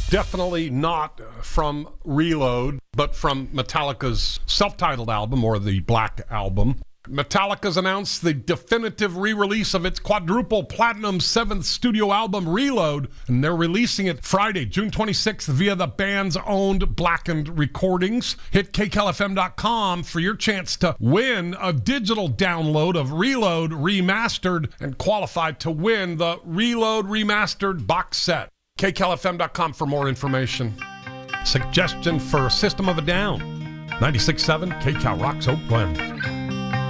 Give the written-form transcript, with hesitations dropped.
Definitely not from Reload, but from Metallica's self-titled album, or the Black Album. Metallica's announced the definitive re-release of its quadruple platinum 7th studio album, Reload, and they're releasing it Friday, June 26th via the band's owned Blackened Recordings. Hit KCALFM.com for your chance to win a digital download of Reload Remastered and qualify to win the Reload Remastered box set. KCALFM.com for more information. Suggestion for System of a Down. 96.7 KCAL Rocks Oak Glen.